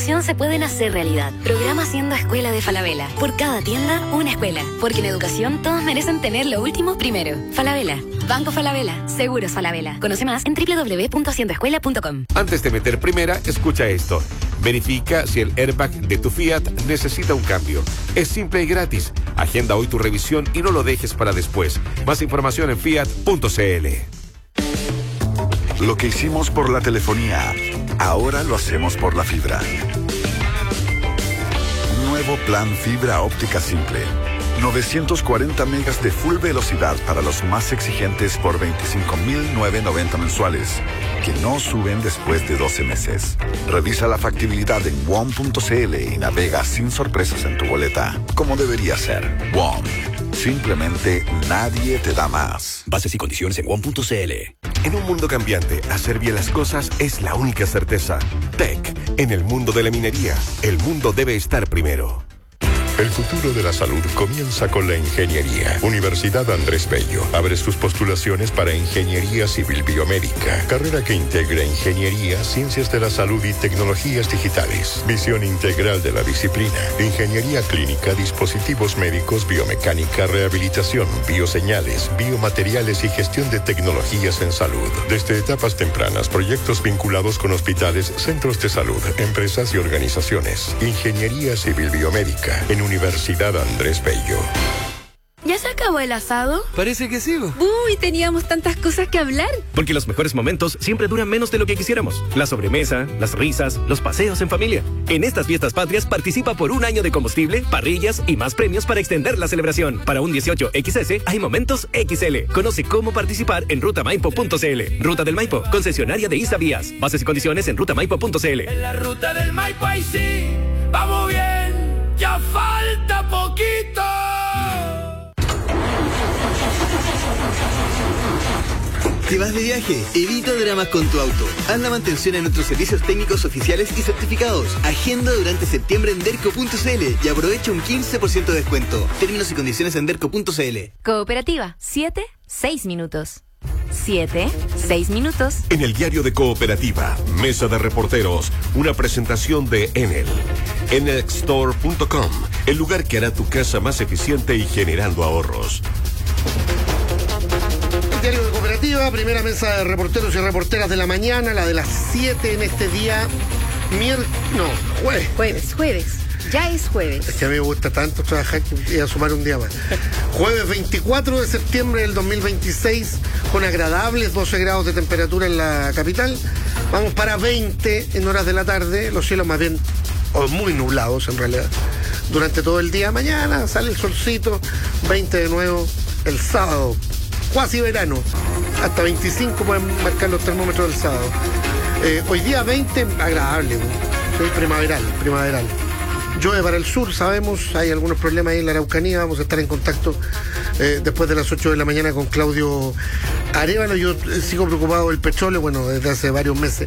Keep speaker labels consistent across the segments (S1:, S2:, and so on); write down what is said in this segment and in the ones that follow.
S1: educación se pueden hacer realidad. Programa Siendo Escuela de Falabella. Por cada tienda, una escuela. Porque en educación todos merecen tener lo último primero. Falabella. Banco Falabella. Seguros Falabella. Conoce más en www.siendoescuela.com.
S2: Antes de meter primera, escucha esto. Verifica si el airbag de tu Fiat necesita un cambio. Es simple y gratis. Agenda hoy tu revisión y no lo dejes para después. Más información en fiat.cl.
S3: Lo que hicimos por la telefonía, ahora lo hacemos por la fibra. Nuevo plan fibra óptica simple. 940 megas de full velocidad para los más exigentes por 25.990 mensuales, que no suben después de 12 meses. Revisa la factibilidad en WOM.cl y navega sin sorpresas en tu boleta, como debería ser. WOM. Simplemente nadie te da más.
S4: Bases y condiciones en WOM.cl.
S2: En un mundo cambiante, hacer bien las cosas es la única certeza. Tech. En el mundo de la minería, el mundo debe estar primero.
S5: El futuro de la salud comienza con la ingeniería. Universidad Andrés Bello abre sus postulaciones para Ingeniería Civil Biomédica, carrera que integra ingeniería, ciencias de la salud y tecnologías digitales. Visión integral de la disciplina. Ingeniería clínica, dispositivos médicos, biomecánica, rehabilitación, bioseñales, biomateriales y gestión de tecnologías en salud. Desde etapas tempranas, proyectos vinculados con hospitales, centros de salud, empresas y organizaciones. Ingeniería Civil Biomédica en Universidad Andrés Bello.
S6: ¿Ya se acabó el asado?
S7: Parece que sí.
S6: Uy, teníamos tantas cosas que hablar.
S7: Porque los mejores momentos siempre duran menos de lo que quisiéramos. La sobremesa, las risas, los paseos en familia. En estas fiestas patrias participa por un año de combustible, parrillas y más premios para extender la celebración. Para un 18XS hay momentos XL. Conoce cómo participar en rutamaipo.cl. Ruta del Maipo, concesionaria de ISA Vías. Bases y condiciones en rutamaipo.cl.
S8: En la ruta del Maipo ahí sí, vamos bien, ya falta poquito.
S9: ¿Te vas de viaje? Evita dramas con tu auto. Haz la mantención en nuestros servicios técnicos oficiales y certificados. Agenda durante septiembre en derco.cl y aprovecha un 15% de descuento. Términos y condiciones en derco.cl.
S10: Cooperativa, 7-6 minutos. 7-6 minutos.
S2: En el diario de Cooperativa, Mesa de Reporteros, una presentación de Enel. Enelstore.com, el lugar que hará tu casa más eficiente y generando ahorros.
S11: Diario de Cooperativa, primera mesa de reporteros y reporteras de la mañana, la de las 7 en este día,
S6: Jueves. Ya es jueves.
S11: Es que a mí me gusta tanto trabajar que voy a sumar un día más. Jueves 24 de septiembre del 2026, con agradables 12 grados de temperatura en la capital. Vamos para 20 en horas de la tarde, los cielos más bien, o muy nublados en realidad. Durante todo el día, mañana sale el solcito, 20 de nuevo el sábado. Cuasi verano, hasta 25 pueden marcar los termómetros del sábado. Hoy día 20, agradable, ¿sí? primaveral. Llueve para el sur, sabemos, hay algunos problemas ahí en la Araucanía, vamos a estar en contacto después de las 8 de la mañana con Claudio Arévalo. Yo sigo preocupado del petróleo, bueno, desde hace varios meses.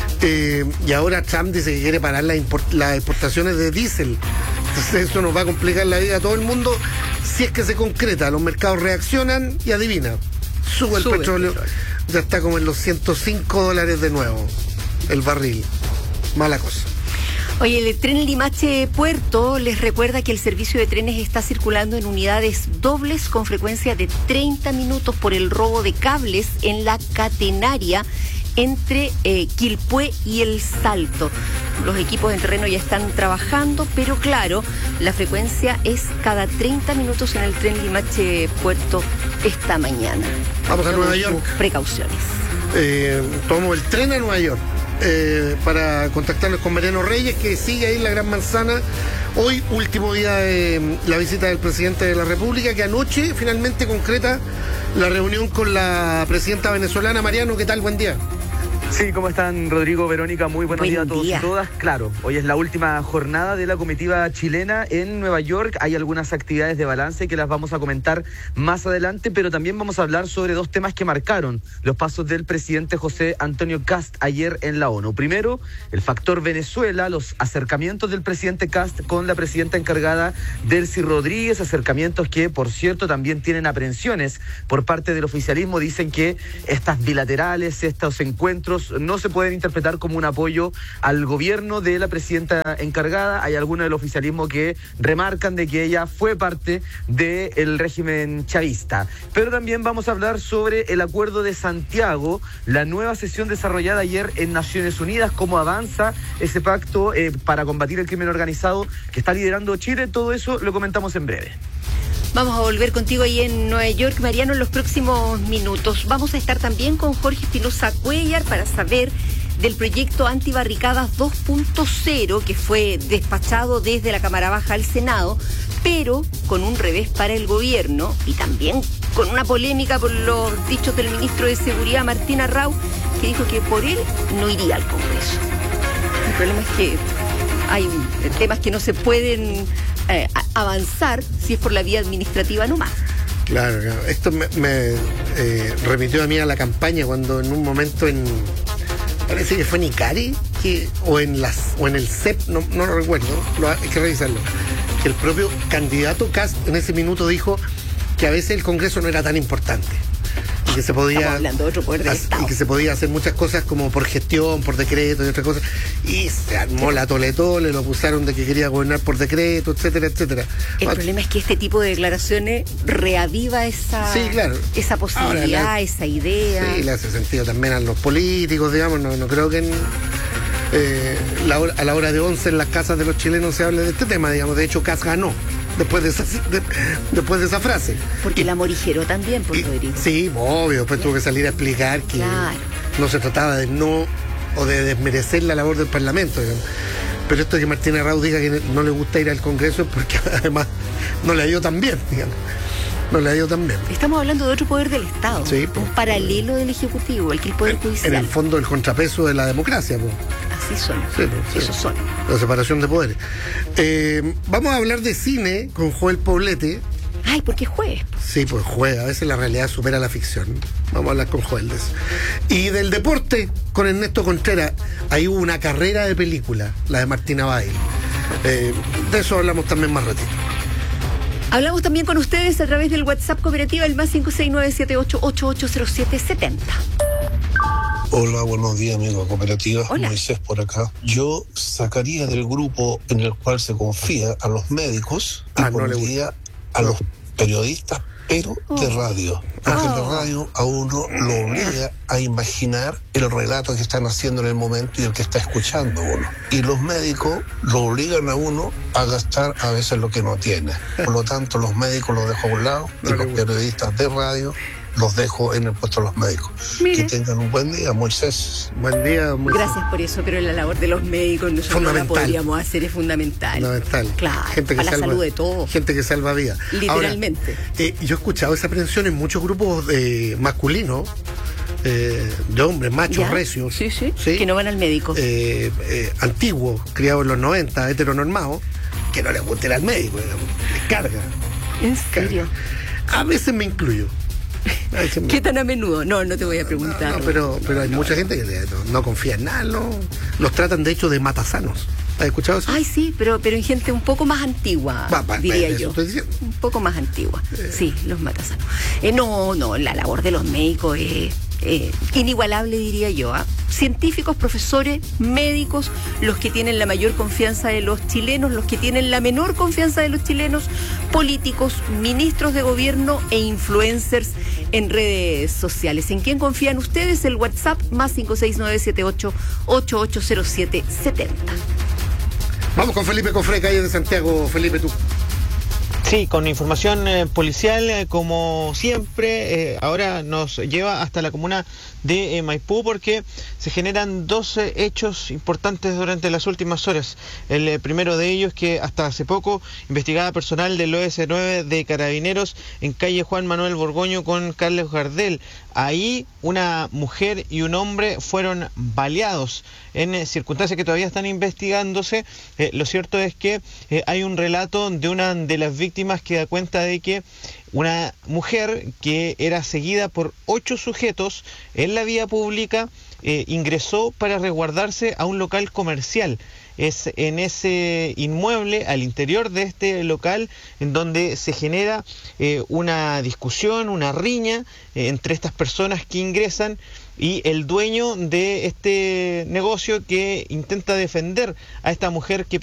S11: Y ahora Trump dice que quiere parar las exportaciones de diésel. Entonces eso nos va a complicar la vida a todo el mundo si es que se concreta. Los mercados reaccionan y adivina, sube el petróleo. Ya está como en los $105 de nuevo el barril. Mala cosa.
S6: Oye, el tren Limache Puerto les recuerda que el servicio de trenes está circulando en unidades dobles con frecuencia de 30 minutos por el robo de cables en la catenaria entre Quilpué y El Salto. Los equipos en terreno ya están trabajando, pero claro, la frecuencia es cada 30 minutos en el tren Limache Puerto esta mañana.
S11: Vamos a Nueva York.
S6: Precauciones.
S11: Tomamos el tren a Nueva York para contactarnos con Mariano Reyes, que sigue ahí en la Gran Manzana. Hoy, último día de la visita del presidente de la República, que anoche finalmente concreta la reunión con la presidenta venezolana. Mariano, ¿qué tal? Buen día.
S12: Sí, ¿cómo están, Rodrigo, Verónica? Muy buenos días a todos y todas. Claro, hoy es la última jornada de la comitiva chilena en Nueva York. Hay algunas actividades de balance que las vamos a comentar más adelante, pero también vamos a hablar sobre dos temas que marcaron los pasos del presidente José Antonio Kast ayer en la ONU. Primero, el factor Venezuela, los acercamientos del presidente Kast con la presidenta encargada Delcy Rodríguez, acercamientos que, por cierto, también tienen aprehensiones por parte del oficialismo. Dicen que estas bilaterales, estos encuentros estos no se pueden interpretar como un apoyo al gobierno de la presidenta encargada. Hay algunos del oficialismo que remarcan de que ella fue parte del régimen chavista. Pero también vamos a hablar sobre el Acuerdo de Santiago, la nueva sesión desarrollada ayer en Naciones Unidas, cómo avanza ese pacto para combatir el crimen organizado que está liderando Chile. Todo eso lo comentamos en breve.
S6: Vamos a volver contigo ahí en Nueva York, Mariano, en los próximos minutos. Vamos a estar también con Jorge Espinosa Cuellar para saber del proyecto Antibarricadas 2.0 que fue despachado desde la Cámara Baja al Senado, pero con un revés para el gobierno y también con una polémica por los dichos del ministro de Seguridad, Martín Arrau, que dijo que por él no iría al Congreso. El problema es que hay temas que no se pueden avanzar si es por la vía administrativa nomás.
S11: Claro. Esto me remitió a mí a la campaña cuando en un momento parece que fue en Icari o en el CEP, no lo recuerdo, hay que revisarlo, que el propio candidato Kast en ese minuto dijo que a veces el Congreso no era tan importante y que se podía y que se podía hacer muchas cosas como por gestión, por decreto y otras cosas, y se armó la tole, lo acusaron de que quería gobernar por decreto, etcétera, etcétera.
S6: El problema es que este tipo de declaraciones reaviva esa posibilidad, ahora, esa idea.
S11: Sí, le hace sentido también a los políticos, digamos. No creo que a la hora de 11 en las casas de los chilenos se hable de este tema, digamos. De hecho, Kast ganó después de esa frase.
S6: Porque la morigeró también, por Rodrigo.
S11: Sí, obvio, después tuvo que salir a explicar que no se trataba de desmerecer la labor del Parlamento, digamos. Pero esto de que Martín Arrau diga que no le gusta ir al Congreso es porque además no le ha ido tan bien, digamos. No le ha ido tan bien.
S6: Estamos hablando de otro poder del Estado,
S11: sí,
S6: un paralelo del Ejecutivo, el Poder Judicial.
S11: En el fondo, el contrapeso de la democracia, pues.
S6: Así son. Esos son.
S11: La separación de poderes. Vamos a hablar de cine con Joel Poblete.
S6: Ay, porque jueves.
S11: Sí, pues jueves. A veces la realidad supera la ficción. Vamos a hablar con Joel de eso. Y del deporte con Ernesto Contreras. Ahí hubo una carrera de película, la de Martina Bail. De eso hablamos también más ratito.
S6: Hablamos también con ustedes a través del WhatsApp Cooperativa, el más 569-78880770.
S13: Hola, buenos días, amigo Cooperativa.
S6: Hola.
S13: Moisés por acá. Yo sacaría del grupo en el cual se confía a los médicos y pondría a los periodistas, pero de radio. Porque la radio a uno lo obliga a imaginar el relato que están haciendo en el momento y el que está escuchando uno. Y los médicos lo obligan a uno a gastar a veces lo que no tiene. Por lo tanto, los médicos los dejo a un lado y los periodistas de radio los dejo en el puesto de los médicos.
S6: Mire.
S13: Que tengan un buen día, Moisés.
S11: Buen día, Moisés.
S6: Gracias por eso, pero la labor de los médicos nosotros no la podríamos hacer, es fundamental.
S11: Fundamental.
S6: Claro, para la salud de todos.
S11: Gente que salva vidas.
S6: Literalmente.
S11: Ahora, yo he escuchado esa aprehensión en muchos grupos masculinos, de hombres, machos, recios.
S6: Sí, que no van al médico.
S11: Antiguos, criados en los 90, heteronormados, que no les gusta ir al médico, les carga.
S6: ¿En serio?
S11: A veces me incluyo.
S6: ¿Qué tan a menudo? No te voy a preguntar.
S11: No, pero hay mucha gente que no confía en nada, los tratan de hecho de matasanos. ¿Has escuchado eso?
S6: Ay, sí, pero en gente un poco más antigua, diría yo. Un poco más antigua. Sí, los matasanos. No, la labor de los médicos es inigualable, diría yo. Científicos, profesores, médicos, los que tienen la mayor confianza de los chilenos, los que tienen la menor confianza de los chilenos, políticos, ministros de gobierno e influencers en redes sociales. ¿En quién confían ustedes? El WhatsApp más 569-78880770.
S11: Vamos con Felipe Cofré, calle de Santiago. Felipe, tú.
S14: Sí, con información policial, como siempre, ahora nos lleva hasta la comuna de Maipú porque se generan 12 hechos importantes durante las últimas horas. El primero de ellos es que hasta hace poco investigaba personal del OS9 de Carabineros en calle Juan Manuel Borgoño con Carlos Gardel. Ahí una mujer y un hombre fueron baleados en circunstancias que todavía están investigándose. Lo cierto es que hay un relato de una de las víctimas que da cuenta de que una mujer que era seguida por 8 sujetos en la vía pública ingresó para resguardarse a un local comercial. es en ese inmueble, al interior de este local, en donde se genera una discusión, una riña entre estas personas que ingresan y el dueño de este negocio, que intenta defender a esta mujer que